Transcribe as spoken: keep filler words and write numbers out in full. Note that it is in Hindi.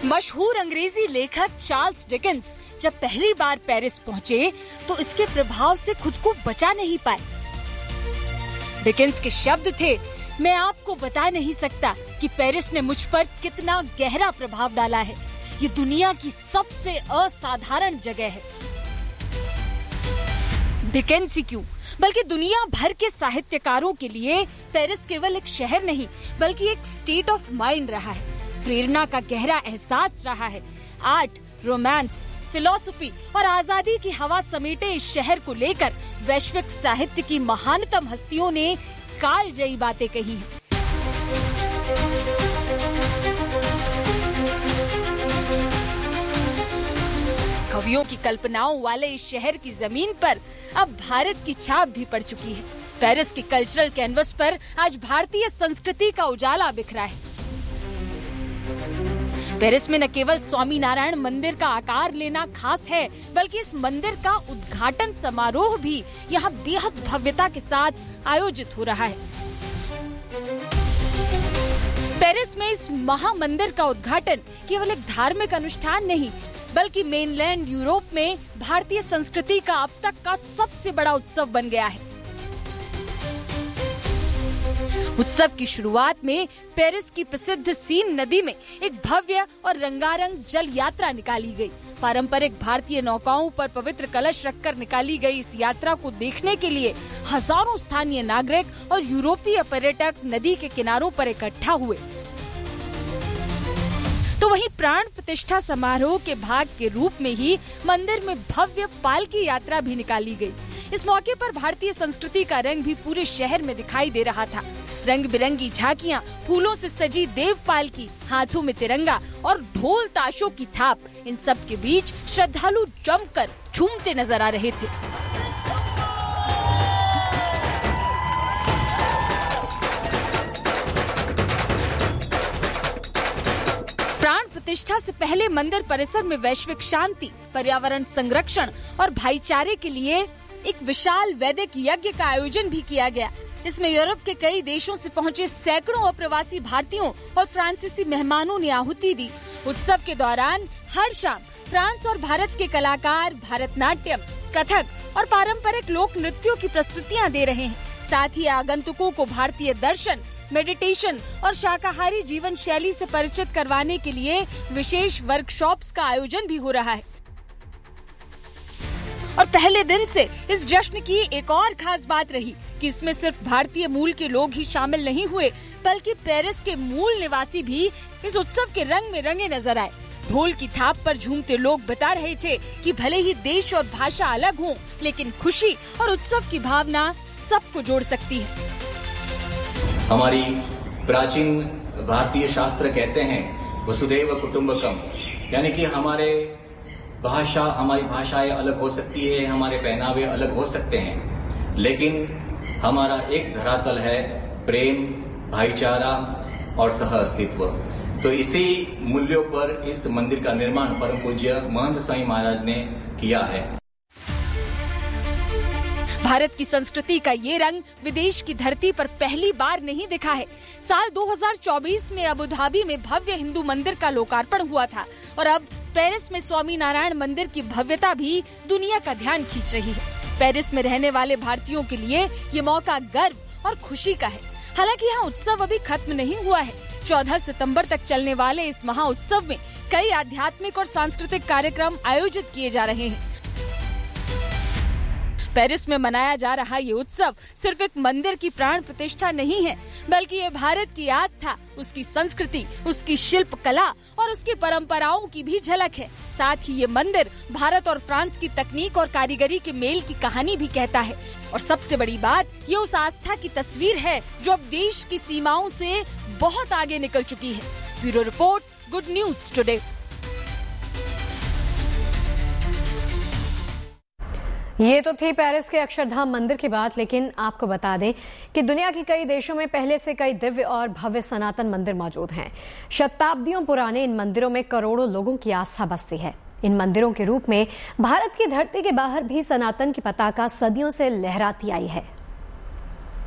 मशहूर अंग्रेजी लेखक चार्ल्स डिकेंस जब पहली बार पेरिस पहुंचे तो इसके प्रभाव से खुद को बचा नहीं पाए। डिकेंस के शब्द थे, मैं आपको बता नहीं सकता कि पेरिस ने मुझ पर कितना गहरा प्रभाव डाला है। ये दुनिया की सबसे असाधारण जगह है। डिकेंस ही क्यों, बल्कि दुनिया भर के साहित्यकारों के लिए पेरिस केवल एक शहर नहीं बल्कि एक स्टेट ऑफ माइंड रहा है, प्रेरणा का गहरा एहसास रहा है। आर्ट, रोमांस, फिलॉसफी और आजादी की हवा समेटे इस शहर को लेकर वैश्विक साहित्य की महानतम हस्तियों ने कालजयी बातें कही हैं। कवियों की कल्पनाओं वाले इस शहर की जमीन पर अब भारत की छाप भी पड़ चुकी है। पेरिस की कल्चरल कैनवस पर आज भारतीय संस्कृति का उजाला बिखरा है। पेरिस में न केवल स्वामी नारायण मंदिर का आकार लेना खास है, बल्कि इस मंदिर का उद्घाटन समारोह भी यहाँ बेहद भव्यता के साथ आयोजित हो रहा है। पेरिस में इस महामंदिर का उद्घाटन केवल एक धार्मिक अनुष्ठान नहीं, बल्कि मेनलैंड यूरोप में भारतीय संस्कृति का अब तक का सबसे बड़ा उत्सव बन गया है। उत्सव की शुरुआत में पेरिस की प्रसिद्ध सीन नदी में एक भव्य और रंगारंग जल यात्रा निकाली गई। पारंपरिक भारतीय नौकाओं पर पवित्र कलश रखकर निकाली गई इस यात्रा को देखने के लिए हजारों स्थानीय नागरिक और यूरोपीय पर्यटक नदी के किनारों पर इकट्ठा हुए। तो वहीं प्राण प्रतिष्ठा समारोह के भाग के रूप में ही मंदिर में भव्य पालकी यात्रा भी निकाली गई। इस मौके पर भारतीय संस्कृति का रंग भी पूरे शहर में दिखाई दे रहा था। रंग बिरंगी झांकियां, फूलों से सजी देव पालकी, हाथों में तिरंगा और ढोल ताशों की थाप, इन सब के बीच श्रद्धालु जमकर झूमते नजर आ रहे थे। प्राण प्रतिष्ठा से पहले मंदिर परिसर में वैश्विक शांति, पर्यावरण संरक्षण और भाईचारे के लिए एक विशाल वैदिक यज्ञ का आयोजन भी किया गया। इसमें यूरोप के कई देशों से पहुंचे सैकड़ों अप्रवासी भारतीयों और फ्रांसीसी मेहमानों ने आहुति दी। उत्सव के दौरान हर शाम फ्रांस और भारत के कलाकार भारतनाट्यम, कथक और पारंपरिक लोक नृत्यों की प्रस्तुतियां दे रहे हैं। साथ ही आगंतुकों को भारतीय दर्शन, मेडिटेशन और शाकाहारी जीवन शैली से परिचित करवाने के लिए विशेष वर्कशॉप्स का आयोजन भी हो रहा है। और पहले दिन से इस जश्न की एक और खास बात रही कि इसमें सिर्फ भारतीय मूल के लोग ही शामिल नहीं हुए, बल्कि पेरिस के मूल निवासी भी इस उत्सव के रंग में रंगे नजर आए। ढोल की थाप पर झूमते लोग बता रहे थे कि भले ही देश और भाषा अलग हों, लेकिन खुशी और उत्सव की भावना सबको जोड़ सकती है। हमारी प्राचीन भारतीय शास्त्र कहते हैं वसुधैव कुटुंबकम, यानी कि हमारे भाषा हमारी भाषाएं अलग हो सकती है, हमारे पहनावे अलग हो सकते हैं, लेकिन हमारा एक धरातल है प्रेम, भाईचारा और सह अस्तित्व। तो इसी मूल्यों पर इस मंदिर का निर्माण परम पूज्य महंत स्वामी महाराज ने किया है। भारत की संस्कृति का ये रंग विदेश की धरती पर पहली बार नहीं दिखा है। साल दो हज़ार चौबीस में अबू धाबी में भव्य हिंदू मंदिर का लोकार्पण हुआ था और अब पेरिस में स्वामी नारायण मंदिर की भव्यता भी दुनिया का ध्यान खींच रही है। पेरिस में रहने वाले भारतीयों के लिए ये मौका गर्व और खुशी का है। हालांकि यहाँ उत्सव अभी खत्म नहीं हुआ है। चौदह सितंबर तक चलने वाले इस महा उत्सव में कई आध्यात्मिक और सांस्कृतिक कार्यक्रम आयोजित किए जा रहे हैं। पेरिस में मनाया जा रहा ये उत्सव सिर्फ एक मंदिर की प्राण प्रतिष्ठा नहीं है, बल्कि ये भारत की आस्था, उसकी संस्कृति, उसकी शिल्प कला और उसकी परंपराओं की भी झलक है। साथ ही ये मंदिर भारत और फ्रांस की तकनीक और कारीगरी के मेल की कहानी भी कहता है। और सबसे बड़ी बात, ये उस आस्था की तस्वीर है जो अब देश की सीमाओं से बहुत आगे निकल चुकी है। Bureau report, good news today. ये तो थी पेरिस के अक्षरधाम मंदिर की बात, लेकिन आपको बता दें कि दुनिया के कई देशों में पहले से कई दिव्य और भव्य सनातन मंदिर मौजूद हैं। शताब्दियों पुराने इन मंदिरों में करोड़ों लोगों की आस्था बसती है। इन मंदिरों के रूप में भारत की धरती के बाहर भी सनातन की पताका सदियों से लहराती आई है।